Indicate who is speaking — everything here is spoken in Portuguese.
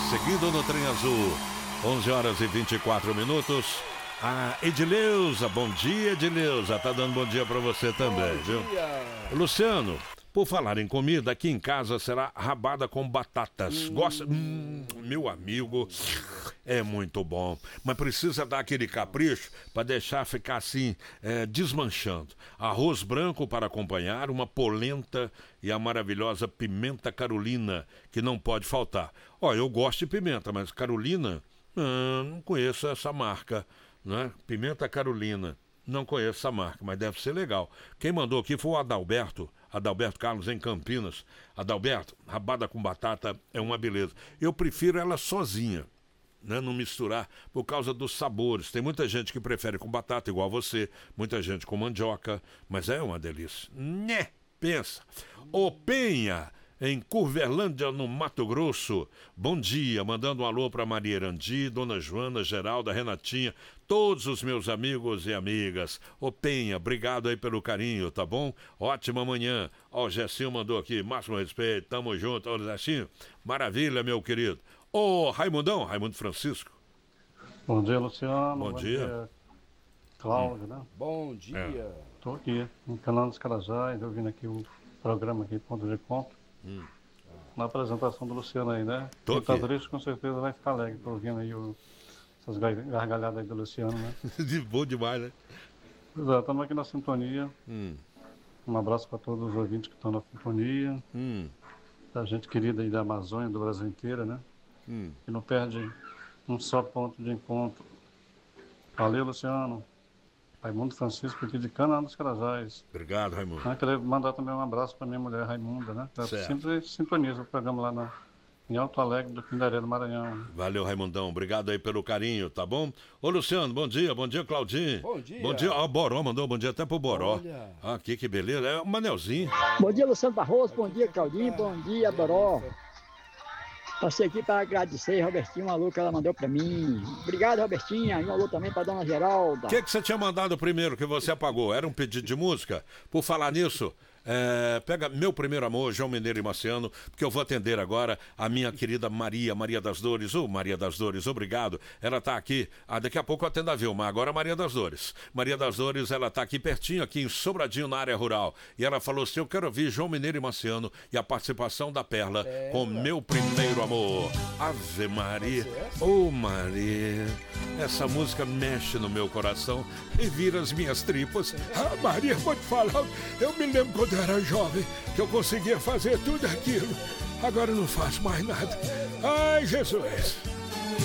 Speaker 1: seguindo no Trem Azul. 11 horas e 24 minutos. A Edileuza, bom dia, Edileuza. Tá dando bom dia pra você também, viu? Luciano, por falar em comida, aqui em casa será rabada com batatas. Gosta? Meu amigo, é muito bom. Mas precisa dar aquele capricho para deixar ficar assim, desmanchando. Arroz branco para acompanhar, uma polenta e a maravilhosa pimenta Carolina, que não pode faltar. Ó, eu gosto de pimenta, mas Carolina, não conheço essa marca, né? Pimenta Carolina. Não conheço essa marca, mas deve ser legal. Quem mandou aqui foi o Adalberto Carlos, em Campinas. Adalberto, rabada com batata é uma beleza. Eu prefiro ela sozinha, né? Não misturar por causa dos sabores. Tem muita gente que prefere com batata, igual você. Muita gente com mandioca, mas é uma delícia. Né? Pensa. Ô Penha, em Curvelândia, no Mato Grosso. Bom dia, mandando um alô para Maria Erandi, Dona Joana, Geralda, Renatinha, todos os meus amigos e amigas. Ô Penha, obrigado aí pelo carinho, tá bom? Ótima manhã. Ó, o Gessinho mandou aqui, máximo respeito, tamo junto. Ô, Gessinho, maravilha, meu querido. Ô, Raimundão, Raimundo Francisco.
Speaker 2: Bom dia, Luciano.
Speaker 1: Bom dia.
Speaker 2: Cláudio, né?
Speaker 3: Bom dia.
Speaker 2: Tô aqui, no canal dos Carajás, ouvindo aqui o programa aqui, Ponto de Encontro. Na apresentação do Luciano aí, né?
Speaker 1: Tô
Speaker 2: Quem tá
Speaker 1: aqui.
Speaker 2: triste com certeza vai ficar alegre tô ouvindo aí essas gargalhadas aí do Luciano, né?
Speaker 1: De bom demais, né?
Speaker 2: Pois é, estamos aqui na sintonia. Um abraço para todos os ouvintes que estão na sintonia. Da gente querida aí da Amazônia, do Brasil inteiro, né? Que não perde um só ponto de encontro. Valeu, Luciano. Raimundo Francisco aqui de Canaã dos Carajás.
Speaker 1: Obrigado, Raimundo.
Speaker 2: Queria mandar também um abraço para minha mulher Raimunda, né? Ela sempre sintoniza o programa lá em Alto Alegre, do Pindaré do Maranhão.
Speaker 1: Valeu, Raimundão. Obrigado aí pelo carinho, tá bom? Ô, Luciano, bom dia, Claudinho.
Speaker 3: Bom dia.
Speaker 1: Bom dia. Ó, Boró mandou bom dia até pro Boró.
Speaker 3: Olha.
Speaker 1: Aqui, que beleza. É o Manelzinho.
Speaker 4: Bom dia, Luciano Barroso. Bom dia, Claudinho. Bom dia, Boró. Passei aqui para agradecer, Robertinho, um alô que ela mandou para mim. Obrigado, Robertinha. E um alô também para Dona Geralda.
Speaker 1: O que você tinha mandado primeiro que você apagou? Era um pedido de música? Por falar nisso, pega Meu Primeiro Amor, João Mineiro e Marciano, porque eu vou atender agora a minha querida Maria das Dores. Maria das Dores, obrigado. Ela tá aqui, daqui a pouco eu atendo a Vilma, agora Maria das Dores. Maria das Dores, ela tá aqui pertinho, aqui em Sobradinho, na área rural. E ela falou assim, eu quero ouvir João Mineiro e Marciano e a participação da Perla com Meu Primeiro Amor. Ave Maria, Maria, essa música mexe no meu coração e vira as minhas tripas. Maria, vou te falar, eu me lembro quando eu era jovem, que eu conseguia fazer tudo aquilo. Agora eu não faço mais nada. Ai, Jesus!